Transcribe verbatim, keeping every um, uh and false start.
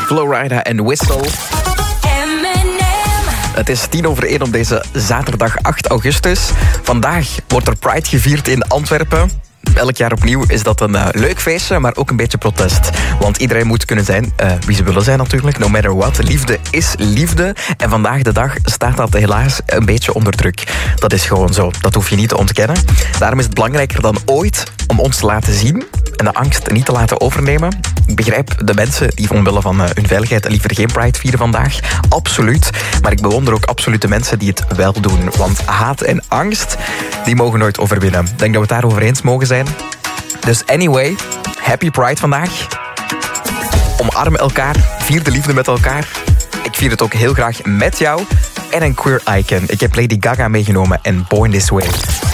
Flowrider en Whistle. Het is tien over één op deze zaterdag acht augustus. Vandaag wordt er Pride gevierd in Antwerpen. Elk jaar opnieuw is dat een uh, leuk feestje, maar ook een beetje protest. Want iedereen moet kunnen zijn uh, wie ze willen zijn natuurlijk, no matter what. Liefde is liefde. En vandaag de dag staat dat helaas een beetje onder druk. Dat is gewoon zo. Dat hoef je niet te ontkennen. Daarom is het belangrijker dan ooit om ons te laten zien en de angst niet te laten overnemen. Ik begrijp de mensen die omwille van uh, hun veiligheid liever geen Pride vieren vandaag. Absoluut. Maar ik bewonder ook absoluut de mensen die het wel doen. Want haat en angst, die mogen nooit overwinnen. Ik denk dat we het daarover eens mogen zijn. Dus anyway, happy Pride vandaag. Omarm elkaar, vier de liefde met elkaar. Ik vier het ook heel graag met jou. En een queer icon. Ik heb Lady Gaga meegenomen en Born This Way.